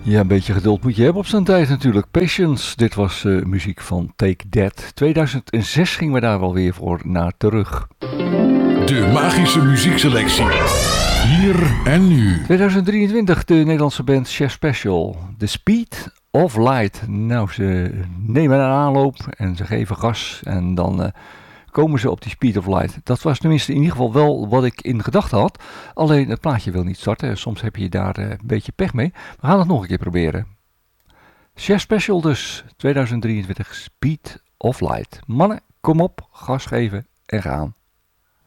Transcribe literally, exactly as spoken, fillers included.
Ja, een beetje geduld moet je hebben op zo'n tijd natuurlijk. Patience, dit was uh, muziek van Take That. tweeduizend zes gingen we daar wel weer voor naar terug. De magische muziekselectie. Hier en nu. tweeduizend drieëntwintig, de Nederlandse band Chef Special. The Speed of Light. Nou, ze nemen een aanloop en ze geven gas en dan uh, komen ze op die Speed of Light. Dat was tenminste in ieder geval wel wat ik in gedachten had. Alleen het plaatje wil niet starten. Soms heb je daar uh, een beetje pech mee. We gaan het nog een keer proberen. Chef Special dus, tweeduizend drieëntwintig, Speed of Light. Mannen, kom op, gas geven en gaan.